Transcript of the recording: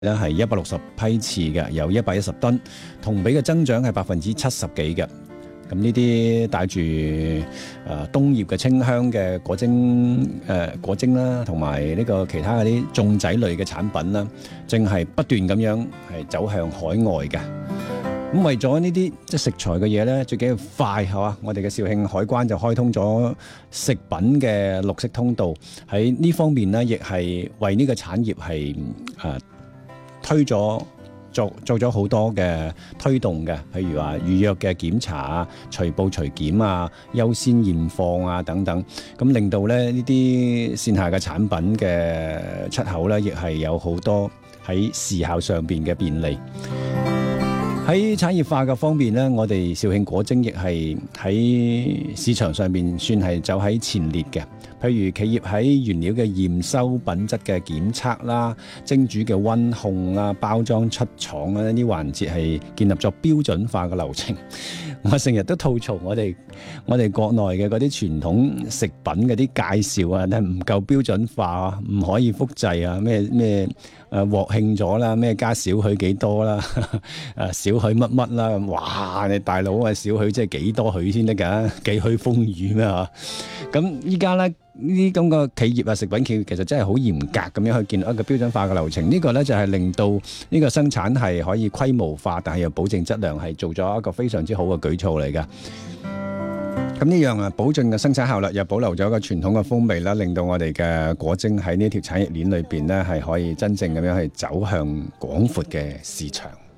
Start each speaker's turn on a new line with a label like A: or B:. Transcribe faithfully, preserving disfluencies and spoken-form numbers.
A: 咧係一百六十批次嘅，有一百一十噸，同比嘅增長係百分之七十幾嘅。咁呢啲帶住誒冬葉嘅清香嘅果精誒、呃、果精啦，同埋呢個其他嗰啲種仔類嘅產品啦，正係不斷咁樣係走向海外嘅。咁為咗呢啲即係食材嘅嘢咧，最緊要快係嘛？我哋嘅肇慶海關就開通咗食品嘅綠色通道，喺呢方面咧，亦係為呢個產業係誒、呃、推咗做做咗好多嘅推動嘅，譬如話預約嘅檢查啊、隨報隨檢啊、優先驗貨啊等等，咁令到咧呢啲線下嘅產品嘅出口咧，亦係有好多喺時效上邊嘅便利。喺產業化嘅方面呢，我哋肇慶果精亦係喺市場上面算係走喺前列嘅。譬如企業喺原料嘅驗收、品質嘅檢測啦、蒸煮嘅溫控啦、包裝出廠啦，呢啲環節係建立咗標準化嘅流程。我成日都吐槽我哋我哋國內嘅嗰啲傳統食品嗰啲介紹啊，咧唔夠標準化，唔可以複製啊，咩咩誒鑊慶咗啦，咩加少許幾多啦，誒少許乜乜啦，哇！你大佬啊，少許即係幾多許先得㗎？幾許風雨咩嚇？咁依家咧呢啲咁嘅企業啊，食品企業其實真係好嚴格咁樣去建立一個標準化嘅流程。呢個咧就係令到呢個生產係可以規模化，但係又保證質量，係做咗一個非常之好嘅舉措嚟㗎。咁呢樣啊，保證嘅生產效率，又保留咗一個傳統嘅風味啦，令到我哋嘅果精喺呢條產業鏈裏邊咧，係可以真正咁樣去走向廣闊嘅市場。